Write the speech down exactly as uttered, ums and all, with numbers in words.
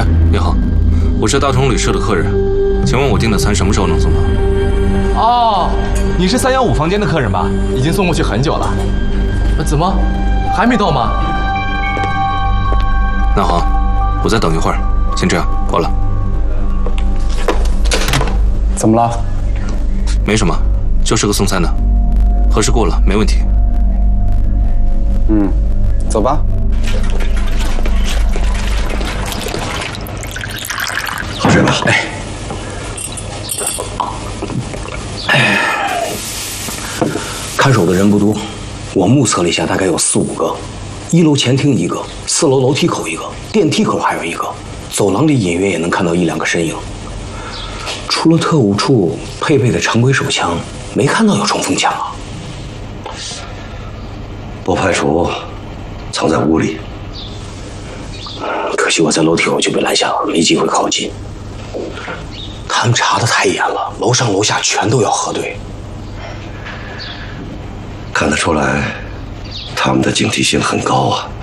哎，你好，我是大同旅社的客人，请问我订的餐什么时候能送到？ 哦，你是三幺五房间的客人吧？已经送过去很久了。怎么，还没到吗？ 那好，我再等一会儿，先这样，挂了。 怎么了？ 没什么，就是个送餐的，核实过了，没问题。 嗯，走吧。 喝水吧。哎，哎，看守的人不多，我目测了一下，大概有四五个。一楼前厅一个，四楼楼梯口一个，电梯口还有一个，走廊里隐约也能看到一两个身影。除了特务处配备的常规手枪，没看到有冲锋枪啊。 不排除藏在屋里。 可惜我在楼梯口就被拦下了，没机会靠近。他们查得太严了，楼上楼下全都要核对。 看得出来，他们的警惕性很高啊。